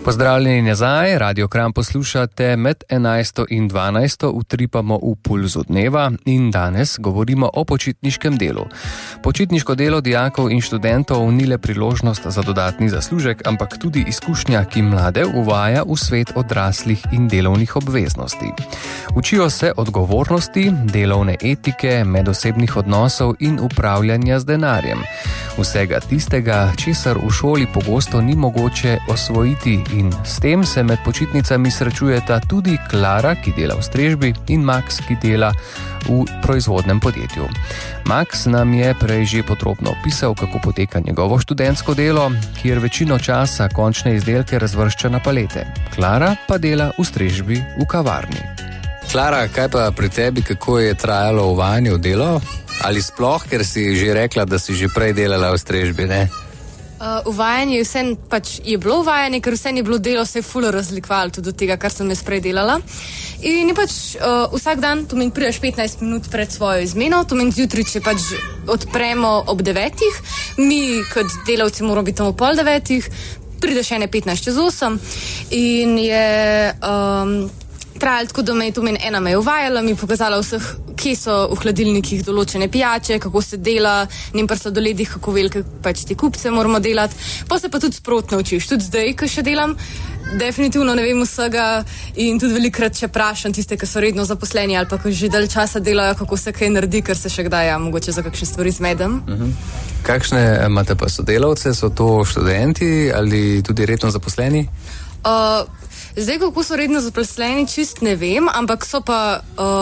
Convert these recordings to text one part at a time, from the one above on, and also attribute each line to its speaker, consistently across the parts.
Speaker 1: Pozdravljeni nazaj, Radio Kranj poslušate med 11. in 12. utripamo v pulzu dneva in danes govorimo o počitniškem delu. Počitniško delo dijakov in študentov ni le priložnost za dodatni zaslužek, ampak tudi izkušnja, ki mlade uvaja v svet odraslih in delovnih obveznosti. Učijo se odgovornosti, delovne etike, medosebnih odnosov in upravljanja z denarjem. Vsega tistega, česar v šoli pogosto ni mogoče osvojiti, in s tem se med počitnicami srečujeta tudi Klara, ki dela v strežbi, in Max, ki dela v proizvodnem podjetju. Max nam je prej že podrobno opisal, kako poteka njegovo študentsko delo, kjer večino časa končne izdelke razvršča na palete. Klara pa dela v strežbi v kavarni.
Speaker 2: Klara, kaj pa pri tebi, kako je trajalo uvajanje v delo? Ali sploh, ker si že rekla, da si že prej delala v strežbi, ne?
Speaker 3: Uvajanje je bilo uvajanje, ker vse je bilo delo, se je ful razlikovalo tudi od tega, kar sem jaz prej delala. In je vsak dan, to meni prideš 15 minut pred svojo izmeno, to meni zjutraj, če odpremo ob 9, mi kot delavci moramo biti tam ob 8:30, prideš 15 čez 8 in je trajalo tako, da ena me je uvajala, mi pokazala vseh, kje so v hladilnikih določene pijače, kako se dela, njim pa sladoledih, kako velike te kupce moramo delati. Pa se pa tudi sprotno učiš. Tudi zdaj, ko še delam, definitivno ne vem vsega in tudi velikrat še vprašam tiste, ki so redno zaposleni ali pa ko že dalj časa delajo, kako se kaj naredi, ker se še kdaj mogoče za kakšne stvari zmedem.
Speaker 2: Kakšne imate pa sodelavce? So to študenti ali tudi redno zaposleni?
Speaker 3: Zdaj, kako so redno zaposleni, čist ne vem, ampak so pa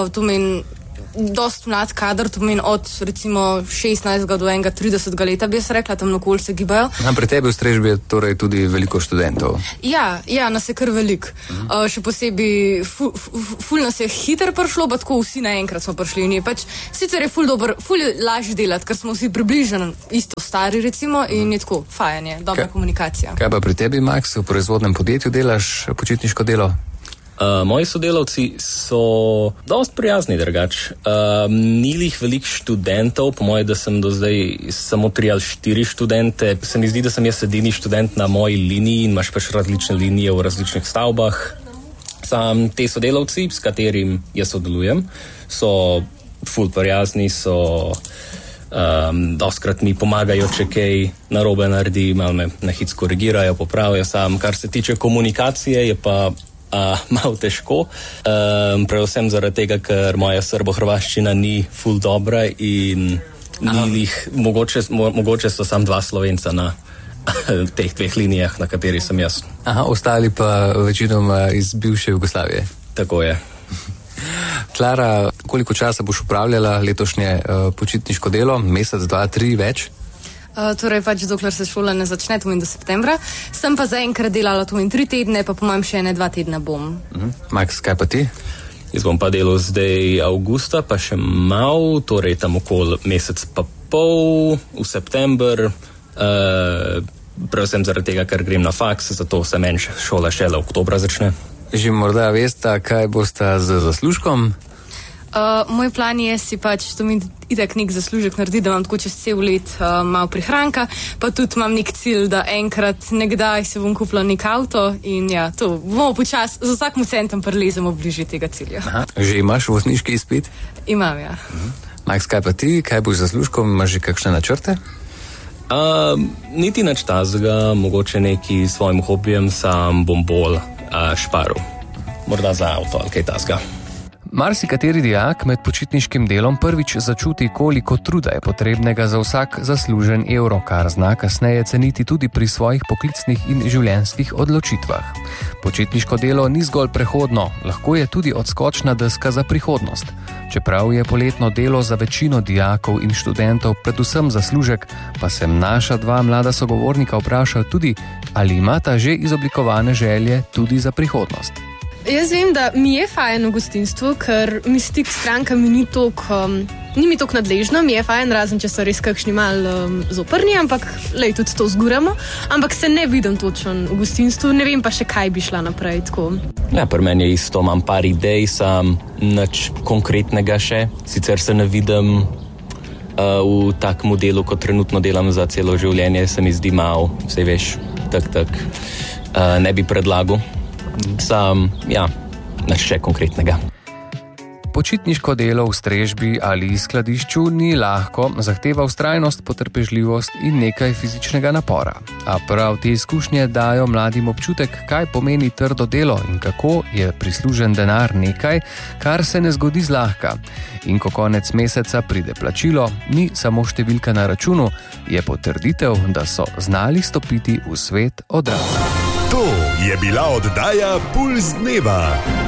Speaker 3: dost mlad kader, to meni od recimo 16 do 30 leta, bi jaz rekla, tam okoli se gibajo.
Speaker 2: Pri tebi v strežbi je torej tudi veliko študentov?
Speaker 3: Ja, nas je kar veliko. Še posebej, ful nas je hitro prišlo, pa tako vsi naenkrat smo prišli. Sicer je ful lažje delati, ker smo vsi približno isto stari recimo in je tako, fajn je, dobra komunikacija.
Speaker 2: Kaj pa pri tebi, Max, v proizvodnem podjetju delaš počitniško delo?
Speaker 4: Moji sodelavci so dost prijazni drugač. Ni jih veliko študentov, po moje, da sem do zdaj samo 3 ali 4 študente. Se mi zdi, da sem jaz edini študent na moji liniji in imaš pač različne linije v različnih stavbah. Sam te sodelavci, s katerim jaz sodelujem, so ful prijazni, so dostkrat mi pomagajo, če kaj narobe naredi, malo me na hitro korigirajo, popravijo. Sam, kar se tiče komunikacije, je pa malo težko, predvsem zaradi tega, ker moja srbo-hrvaščina ni ful dobra in mogoče so samo 2 Slovenca na teh 2 linijah, na kateri sem jaz.
Speaker 2: Ostali pa večinoma iz bivše Jugoslavije.
Speaker 4: Tako je.
Speaker 2: Klara, koliko časa boš upravljala letošnje počitniško delo? Mesec, 2, 3, več?
Speaker 3: Torej dokler se šola ne začne, to meni do septembra. Sem pa zaenkrat delala to meni 3 tedne, pa po mojem še 2 tedna bom.
Speaker 2: Max, kaj pa ti?
Speaker 4: Jaz bom pa delal zdaj avgusta, pa še mal, torej tam okoli mesec pa pol, v september, predvsem zaradi tega, ker grem na faks, zato se meni šola šele oktobra začne.
Speaker 2: Že morda veste, kaj boste z zaslužkom?
Speaker 3: Moj plan je to mi itak nek zaslužek naredi, da imam tako čez cel let malo prihranka, pa tudi imam nek cilj, da enkrat nekdaj se bom kupila nek avto in to bomo počasi, z vsakim centom prelezemo bližje tega cilja.
Speaker 2: Že imaš vozniški izpit?
Speaker 3: Imam, ja.
Speaker 2: Max, kaj pa ti? Kaj boš z zaslužkom? Imaš že kakšne načrte?
Speaker 4: Niti nič tazga, mogoče neki svojim hobijem sam bom bolj šparil. Morda za avto ali kaj tazga.
Speaker 1: Marsikateri dijak med počitniškim delom prvič začuti, koliko truda je potrebnega za vsak zaslužen evro, kar zna kasneje ceniti tudi pri svojih poklicnih in življenjskih odločitvah. Počitniško delo ni zgolj prehodno, lahko je tudi odskočna deska za prihodnost. Čeprav je poletno delo za večino dijakov in študentov predvsem zaslužek, pa sem naša 2 mlada sogovornika vprašal tudi, ali imata že izoblikovane želje tudi za prihodnost.
Speaker 5: Jaz vem, da mi je fajn v gostinstvu, ker mi stik s strankami ni mi toliko nadležno, mi je fajn, razen če so res kakšni malo zoprni, ampak tudi to zguramo, ampak se ne vidim točno v gostinstvu, ne vem pa še, kaj bi šla naprej. Tako.
Speaker 4: Ja, pri meni je isto, imam par idej, sam nič konkretnega še, sicer se ne vidim v takem delu, kot trenutno delam za celo življenje, se mi zdi malo, vse veš, tak. ne bi predlagal. Nič še konkretnega.
Speaker 1: Počitniško delo v strežbi ali skladišču ni lahko, zahteva vztrajnost, potrpežljivost in nekaj fizičnega napora. A prav te izkušnje dajo mladim občutek, kaj pomeni trdo delo in kako je prislužen denar nekaj, kar se ne zgodi zlahka. In ko konec meseca pride plačilo, ni samo številka na računu, je potrditev, da so znali stopiti v svet odraslih.
Speaker 6: To je bila oddaja Pulz dneva.